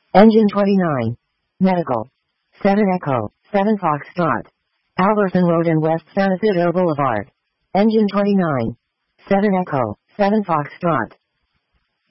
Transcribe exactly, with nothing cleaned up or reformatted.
Engine twenty-nine. Medical. seven Echo, seven Foxtrot. Alberton Road and West San Isidro Boulevard. Engine twenty-nine. seven Echo, seven Foxtrot.